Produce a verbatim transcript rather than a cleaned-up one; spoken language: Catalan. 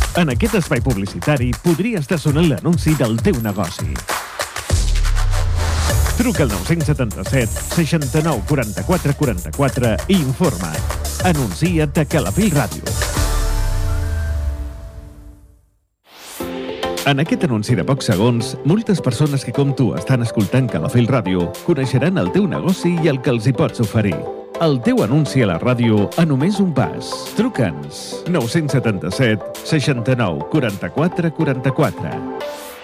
En aquest espai publicitari podria estar sonant l'anunci del teu negoci. Truca al nou setanta set seixanta-nou quaranta-quatre quaranta-quatre i informa't. Anuncia't a Calafell Ràdio. En aquest anunci de pocs segons, moltes persones que com tu estan escoltant Calafell Ràdio coneixeran el teu negoci i el que els hi pots oferir. El teu anunci a la ràdio a només un pas. Truca'ns nou setanta set seixanta-nou quaranta-quatre quaranta-quatre.